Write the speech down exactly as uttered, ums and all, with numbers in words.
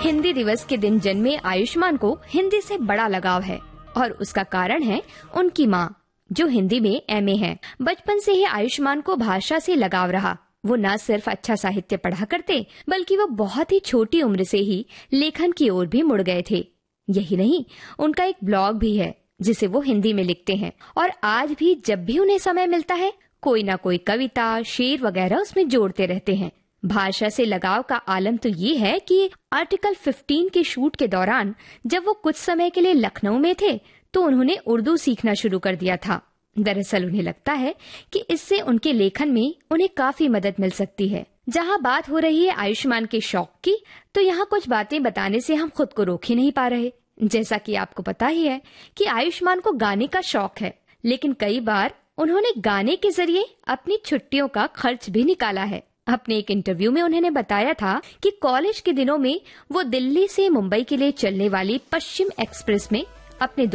हिंदी दिवस के दिन जन्मे आयुष्मान को हिंदी से बड़ा लगाव है और उसका कारण है उनकी माँ, जो हिंदी में एम ए है। बचपन से ही आयुष्मान को भाषा से लगाव रहा। वो न सिर्फ अच्छा साहित्य पढ़ा करते, बल्कि वो बहुत ही छोटी उम्र से ही लेखन की ओर भी मुड़ गए थे। यही नहीं, उनका एक ब्लॉग भी है जिसे वो हिंदी में लिखते हैं और आज भी जब भी उन्हें समय मिलता है कोई ना कोई कविता, शेर वगैरह उसमें जोड़ते रहते हैं। भाषा से लगाव का आलम तो ये है कि आर्टिकल पंद्रह के शूट के दौरान जब वो कुछ समय के लिए लखनऊ में थे तो उन्होंने उर्दू सीखना शुरू कर दिया था। दरअसल उन्हें लगता है कि इससे उनके लेखन में उन्हें काफी मदद मिल सकती है। जहाँ बात हो रही है आयुष्मान के शौक की, तो यहाँ कुछ बातें बताने से हम खुद को रोक ही नहीं पा रहे। जैसा कि आपको पता ही है कि आयुष्मान को गाने का शौक है, लेकिन कई बार उन्होंने गाने के जरिए अपनी छुट्टियों का खर्च भी निकाला है। अपने एक इंटरव्यू में उन्होंने बताया था कि कॉलेज के दिनों में वो दिल्ली से मुंबई के लिए चलने वाली पश्चिम एक्सप्रेस में अपने